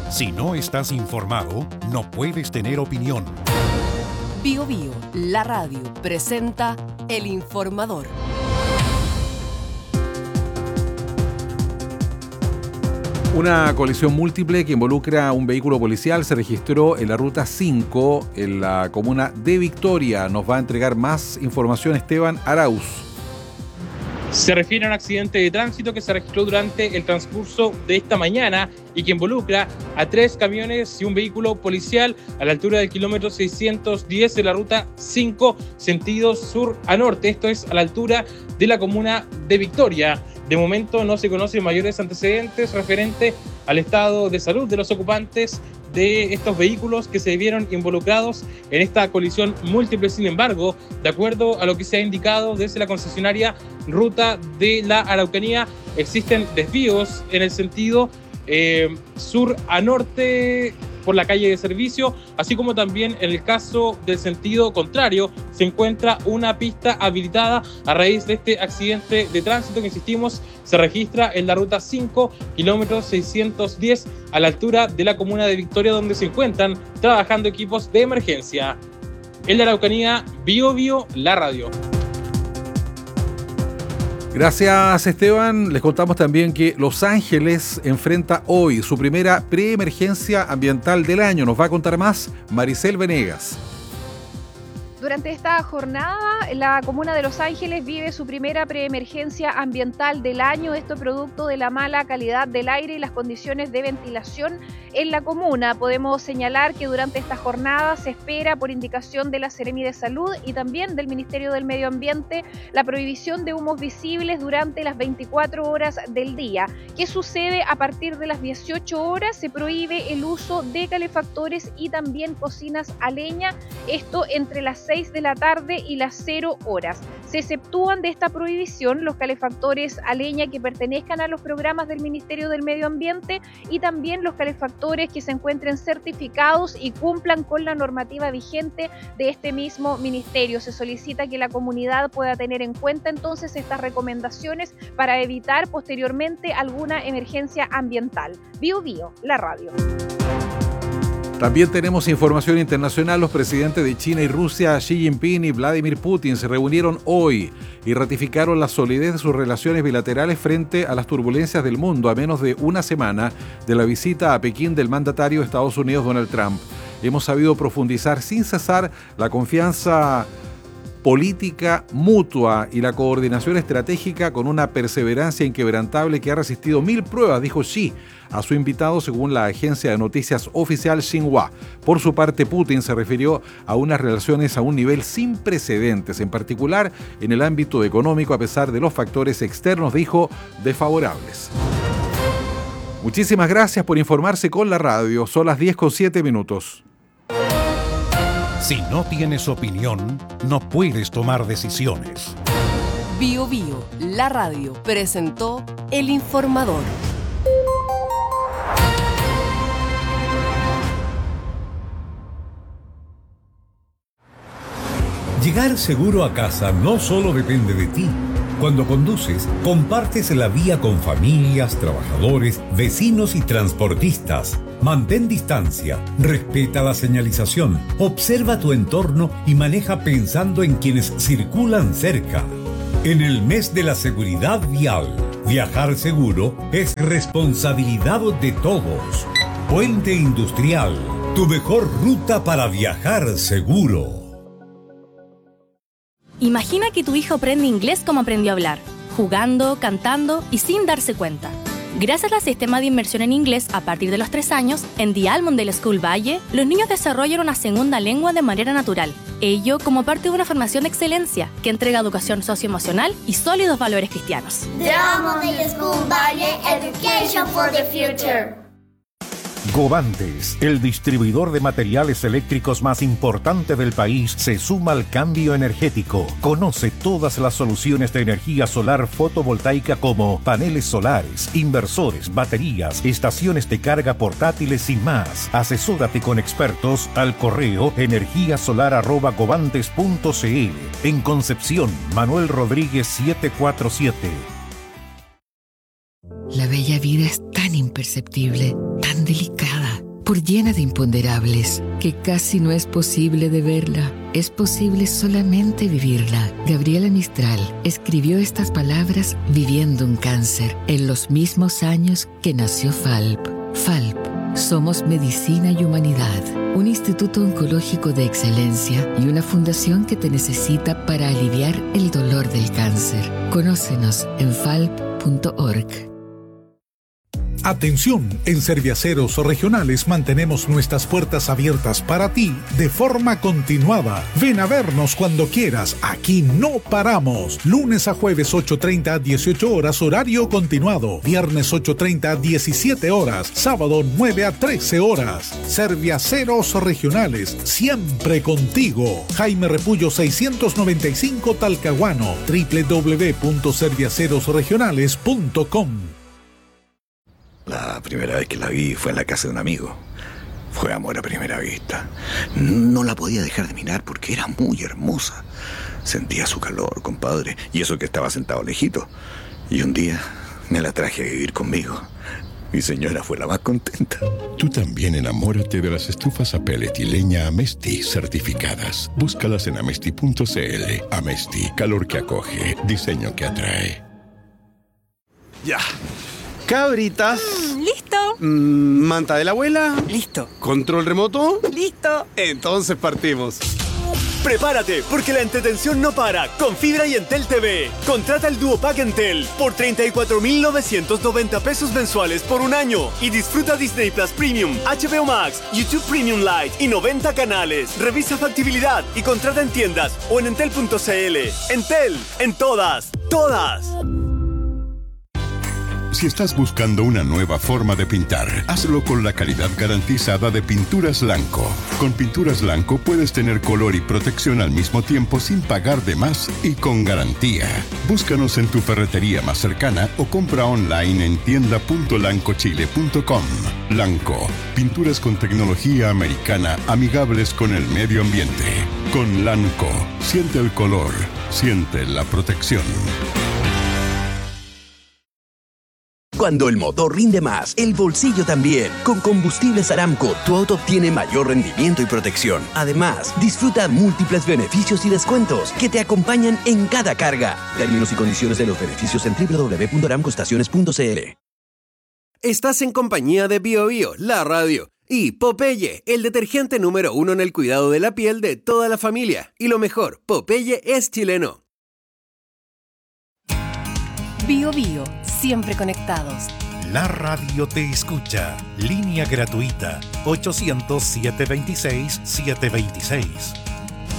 Si no estás informado, no puedes tener opinión. Bío Bío, la radio, presenta El Informador. Una colisión múltiple que involucra a un vehículo policial se registró en la ruta 5 en la comuna de Victoria. Nos va a entregar más información Esteban Arauz. Se refiere a un accidente de tránsito que se registró durante el transcurso de esta mañana y que involucra a 3 camiones y un vehículo policial a la altura del kilómetro 610 de la ruta 5, sentido sur a norte. Esto es a la altura de la comuna de Victoria. De momento no se conocen mayores antecedentes referente al estado de salud de los ocupantes de estos vehículos que se vieron involucrados en esta colisión múltiple. Sin embargo, de acuerdo a lo que se ha indicado desde la concesionaria Ruta de la Araucanía, existen desvíos en el sentido sur a norte por la calle de servicio, así como también en el caso del sentido contrario se encuentra una pista habilitada a raíz de este accidente de tránsito que, insistimos, se registra en la ruta 5, kilómetro 610, a la altura de la comuna de Victoria, donde se encuentran trabajando equipos de emergencia. En la Araucanía, Bío Bío, la radio. Gracias, Esteban. Les contamos también que Los Ángeles enfrenta hoy su primera preemergencia ambiental del año. Nos va a contar más Maricel Venegas. Durante esta jornada, la comuna de Los Ángeles vive su primera preemergencia ambiental del año. Esto producto de la mala calidad del aire y las condiciones de ventilación en la comuna. Podemos señalar que durante esta jornada se espera, por indicación de la Seremi de Salud y también del Ministerio del Medio Ambiente, la prohibición de humos visibles durante las 24 horas del día. ¿Qué sucede? A partir de las 18 horas se prohíbe el uso de calefactores y también cocinas a leña. Esto entre las 6 de la tarde y las 0 horas. Se exceptúan de esta prohibición los calefactores a leña que pertenezcan a los programas del Ministerio del Medio Ambiente y también los calefactores que se encuentren certificados y cumplan con la normativa vigente de este mismo ministerio. Se solicita que la comunidad pueda tener en cuenta entonces estas recomendaciones para evitar posteriormente alguna emergencia ambiental. Bío Bío, la radio. También tenemos información internacional. Los presidentes de China y Rusia, Xi Jinping y Vladimir Putin, se reunieron hoy y ratificaron la solidez de sus relaciones bilaterales frente a las turbulencias del mundo a menos de una semana de la visita a Pekín del mandatario de Estados Unidos, Donald Trump. Hemos sabido profundizar sin cesar la confianza política mutua y la coordinación estratégica con una perseverancia inquebrantable que ha resistido 1000 pruebas, dijo Xi a su invitado, según la agencia de noticias oficial Xinhua. Por su parte, Putin se refirió a unas relaciones a un nivel sin precedentes, en particular en el ámbito económico, a pesar de los factores externos, dijo, desfavorables. Muchísimas gracias por informarse con la radio. Son las 10:07. Si no tienes opinión, no puedes tomar decisiones. Bío Bío, la radio, presentó El Informador. Llegar seguro a casa no solo depende de ti. Cuando conduces, compartes la vía con familias, trabajadores, vecinos y transportistas. Mantén distancia, respeta la señalización, observa tu entorno y maneja pensando en quienes circulan cerca. En el mes de la seguridad vial, viajar seguro es responsabilidad de todos. Puente Industrial, tu mejor ruta para viajar seguro. Imagina que tu hijo aprende inglés como aprendió a hablar, jugando, cantando y sin darse cuenta. Gracias al sistema de inmersión en inglés a partir de los 3 años, en The Almondale School Valle, los niños desarrollan una segunda lengua de manera natural. Ello como parte de una formación de excelencia que entrega educación socioemocional y sólidos valores cristianos. The Almondale School Valle, Education for the Future. Govantes, el distribuidor de materiales eléctricos más importante del país, se suma al cambio energético. Conoce todas las soluciones de energía solar fotovoltaica como paneles solares, inversores, baterías, estaciones de carga portátiles y más. Asesórate con expertos al correo energiasolar@govantes.cl. En Concepción, Manuel Rodríguez 747. La bella vida es tan tan imperceptible, tan delicada, por llena de imponderables, que casi no es posible de verla. Es posible solamente vivirla. Gabriela Mistral escribió estas palabras viviendo un cáncer en los mismos años que nació FALP. FALP. Somos Medicina y Humanidad, un instituto oncológico de excelencia y una fundación que te necesita para aliviar el dolor del cáncer. Conócenos en falp.org. Atención, en Serviaceros Regionales mantenemos nuestras puertas abiertas para ti de forma continuada. Ven a vernos cuando quieras, aquí no paramos. Lunes a jueves 8:30 a 18 horas horario continuado. Viernes 8:30 a 17 horas. Sábado 9 a 13 horas. Serviaceros Regionales, siempre contigo. Jaime Repullo 695 Talcahuano. www.serviacerosregionales.com. La primera vez que la vi fue en la casa de un amigo. Fue amor a primera vista. No la podía dejar de mirar porque era muy hermosa. Sentía su calor, compadre, y eso que estaba sentado lejito. Y un día me la traje a vivir conmigo. Mi señora fue la más contenta. Tú también enamórate de las estufas a pellet y leña Amesti certificadas. Búscalas en amesti.cl. Amesti, calor que acoge, diseño que atrae. Ya. Cabritas. ¿Listo? ¿Manta de la abuela? Listo. ¿Control remoto? Listo. Entonces partimos. Prepárate, porque la entretención no para con Fibra y Entel TV. Contrata el Duo Pack Entel por 34,990 pesos mensuales por un año y disfruta Disney Plus Premium, HBO Max, YouTube Premium Lite y 90 canales. Revisa factibilidad y contrata en tiendas o en entel.cl. Entel, en todas. Si estás buscando una nueva forma de pintar, hazlo con la calidad garantizada de Pinturas Lanco. Con Pinturas Lanco puedes tener color y protección al mismo tiempo sin pagar de más y con garantía. Búscanos en tu ferretería más cercana o compra online en tienda.lancochile.com. Lanco, pinturas con tecnología americana amigables con el medio ambiente. Con Lanco, siente el color, siente la protección. Cuando el motor rinde más, el bolsillo también. Con Combustibles Aramco, tu auto obtiene mayor rendimiento y protección. Además, disfruta múltiples beneficios y descuentos que te acompañan en cada carga. Términos y condiciones de los beneficios en www.aramcoestaciones.cl. Estás en compañía de BioBio, la radio, y Popeye, el detergente número 1 en el cuidado de la piel de toda la familia. Y lo mejor, Popeye es chileno. BioBio, siempre conectados. La radio te escucha. Línea gratuita 800-726-726.